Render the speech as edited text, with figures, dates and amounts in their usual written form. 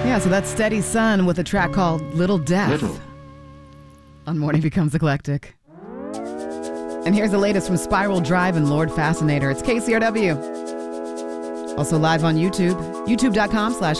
Yeah, so that's Steady Sun with a track called Little Death. On Morning Becomes Eclectic. And here's the latest from Spiral Drive and Lord Fascinator. It's KCRW. Also live on YouTube, youtube.com/KCRW.